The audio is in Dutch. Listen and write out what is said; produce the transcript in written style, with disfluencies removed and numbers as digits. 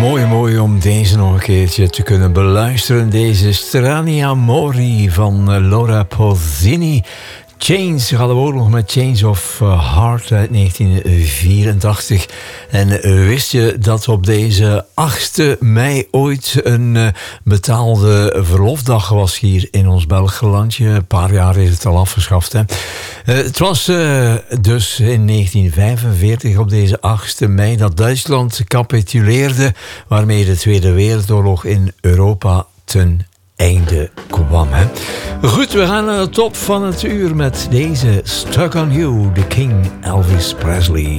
Mooi om deze nog een keertje te kunnen beluisteren. Deze Strani Amori van Laura Pausini. Chains, hadden we ook nog met Chains of Heart uit 1984. En wist je dat op deze 8 mei ooit een betaalde verlofdag was hier in ons Belgische landje? Een paar jaar is het al afgeschaft. Hè? Het was dus in 1945 op deze 8 mei dat Duitsland capituleerde, waarmee de Tweede Wereldoorlog in Europa ten einde kwam. Hè? Goed, we gaan naar de top van het uur met deze Stuck on You, The King Elvis Presley.